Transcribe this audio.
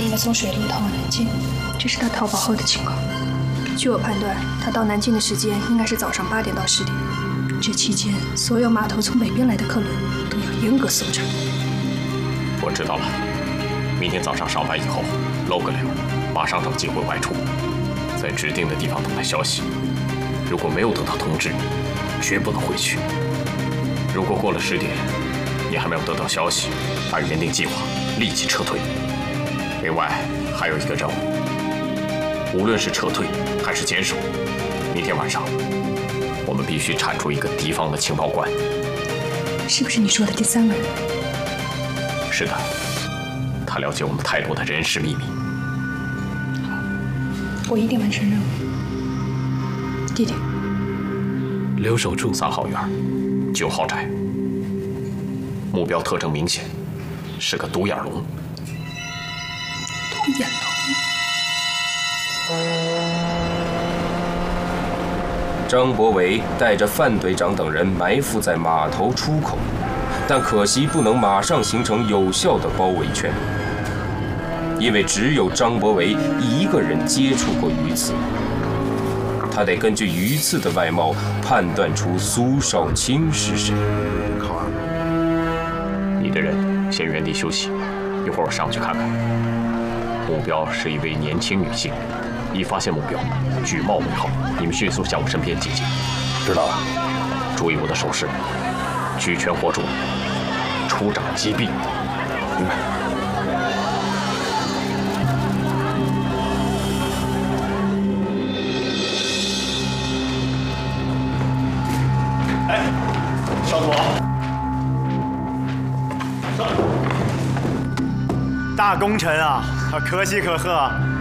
应该从水路逃往南京，这是他逃跑后的情况。据我判断，他到南京的时间应该是早上8点到10点。这期间，所有码头从北边来的客轮都要严格搜查。 我知道了，明天早上上班以后，露个脸，马上找机会外出，在指定的地方等待消息。如果没有得到通知，绝不能回去。如果过了10点，你还没有得到消息，按原定计划立即撤退。另外还有一个任务，无论是撤退还是坚守，明天晚上我们必须铲除一个敌方的情报官。 是不是你说的第3个人？ 是的，他了解我们太多的人事秘密。 好，我一定完成任务。弟弟， 留守处 3号院9号宅，目标特征明显，是个独眼龙。 独眼龙。 张博维带着范队长等人埋伏在码头出口，但可惜不能马上形成有效的包围圈，因为只有张博维一个人接触过鱼刺，他得根据鱼刺的外貌判断出苏少卿是谁。 你的人先原地休息，一会儿我上去看看。目标是一位年轻女性，一发现目标，举帽为号，你们迅速向我身边进行。 知道了。 注意我的手势，举拳活捉，出掌击毙。 明白。 哎，少佐，大功臣啊，可喜可贺。